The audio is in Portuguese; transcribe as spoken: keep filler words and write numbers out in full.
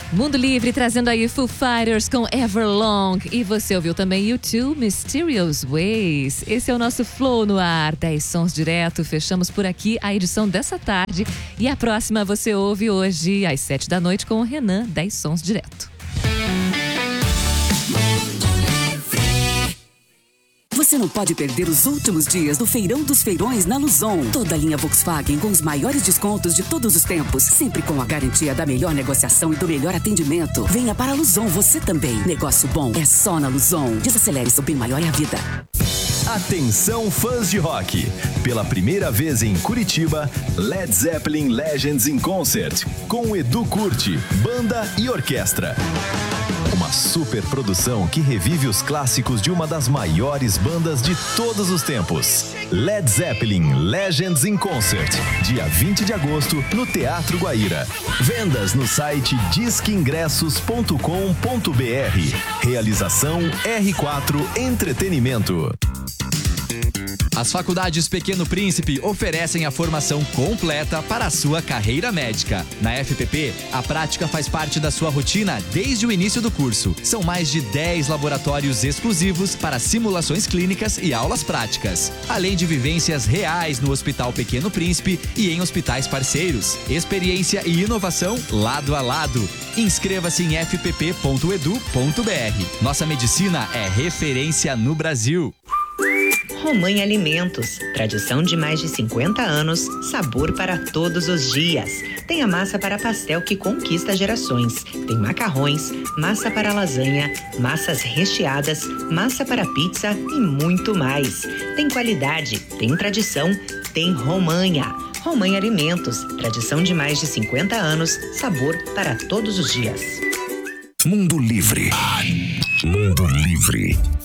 Mundo Livre trazendo aí Foo Fighters com Everlong. E você ouviu também U dois, Mysterious Ways. Esse é o nosso Flow no ar, dez sons direto. Fechamos por aqui a edição dessa tarde. E a próxima você ouve hoje às sete da noite com o Renan, dez sons direto. Você não pode perder os últimos dias do Feirão dos Feirões na Luzon. Toda a linha Volkswagen com os maiores descontos de todos os tempos, sempre com a garantia da melhor negociação e do melhor atendimento. Venha para a Luzon você também. Negócio bom é só na Luzon. Desacelere, seu bem maior é a vida. Atenção, fãs de rock! Pela primeira vez em Curitiba, Led Zeppelin Legends in Concert, com Edu Curti, banda e orquestra. Uma super produção que revive os clássicos de uma das maiores bandas de todos os tempos. Led Zeppelin Legends in Concert, dia vinte de agosto, no Teatro Guaíra. Vendas no site disque ingressos ponto com ponto br. Realização R quatro Entretenimento. As faculdades Pequeno Príncipe oferecem a formação completa para a sua carreira médica. Na F P P, a prática faz parte da sua rotina desde o início do curso. São mais de dez laboratórios exclusivos para simulações clínicas e aulas práticas, além de vivências reais no Hospital Pequeno Príncipe e em hospitais parceiros. Experiência e inovação lado a lado. Inscreva-se em f p p ponto edu ponto br. Nossa medicina é referência no Brasil. Romanha Alimentos, tradição de mais de cinquenta anos, sabor para todos os dias. Tem a massa para pastel que conquista gerações. Tem macarrões, massa para lasanha, massas recheadas, massa para pizza e muito mais. Tem qualidade, tem tradição, tem Romanha. Romanha Alimentos, tradição de mais de cinquenta anos, sabor para todos os dias. Mundo Livre. Mundo Livre.